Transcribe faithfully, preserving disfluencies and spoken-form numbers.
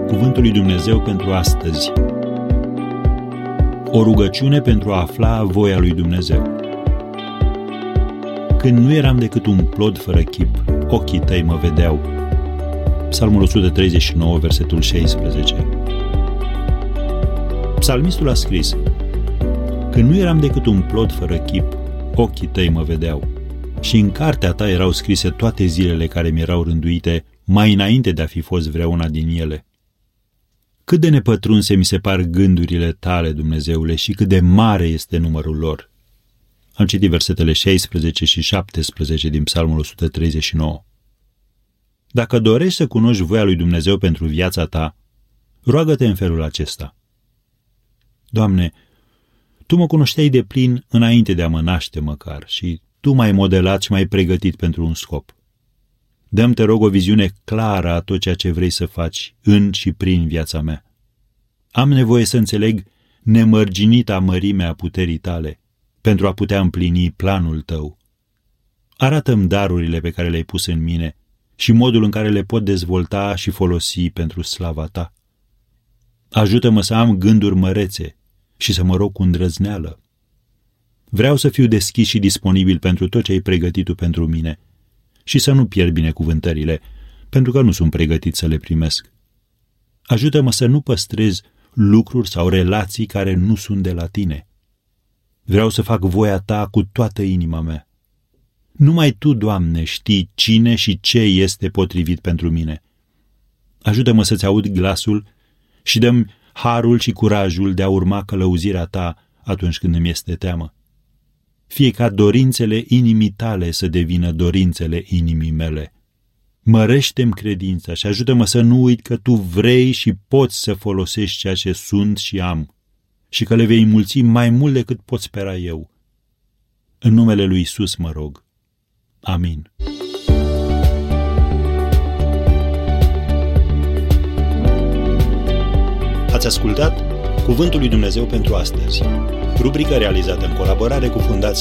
Cuvântul lui Dumnezeu pentru astăzi. O rugăciune pentru a afla voia lui Dumnezeu. Când nu eram decât un plod fără chip, ochii tăi mă vedeau. Psalmul o sută treizeci și nouă, versetul șaisprezece. Psalmistul a scris: Când nu eram decât un plod fără chip, ochii tăi mă vedeau. Și în cartea ta erau scrise toate zilele care mi erau rânduite, mai înainte de a fi fost vreuna din ele. Cât de nepătrunse mi se par gândurile tale, Dumnezeule, și cât de mare este numărul lor. Am citit versetele șaisprezece și șaptesprezece din Psalmul o sută treizeci și nouă. Dacă dorești să cunoști voia lui Dumnezeu pentru viața ta, roagă-te în felul acesta: Doamne, Tu mă cunoșteai de plin înainte de a mă naște măcar și Tu m-ai modelat și m-ai pregătit pentru un scop. Dă-mi, te rog, o viziune clară a tot ceea ce vrei să faci în și prin viața mea. Am nevoie să înțeleg nemărginita mărimea puterii tale pentru a putea împlini planul tău. Arată-mi darurile pe care le-ai pus în mine și modul în care le pot dezvolta și folosi pentru slava ta. Ajută-mă să am gânduri mărețe și să mă rog cu îndrăzneală. Vreau să fiu deschis și disponibil pentru tot ce ai pregătit tu pentru mine și să nu pierd binecuvântările, pentru că nu sunt pregătit să le primesc. Ajută-mă să nu păstrez lucruri sau relații care nu sunt de la tine. Vreau să fac voia ta cu toată inima mea. Numai tu, Doamne, știi cine și ce este potrivit pentru mine. Ajută-mă să-ți aud glasul și dă-mi harul și curajul de a urma călăuzirea ta atunci când îmi este teamă. Fie ca dorințele inimii tale să devină dorințele inimii mele. Mărește-mi credința și ajută-mă să nu uit că tu vrei și poți să folosești ceea ce sunt și am și că le vei mulți mai mult decât pot spera eu. În numele lui Iisus mă rog. Amin. Ați ascultat Cuvântul lui Dumnezeu pentru astăzi, rubrica realizată în colaborare cu Fundația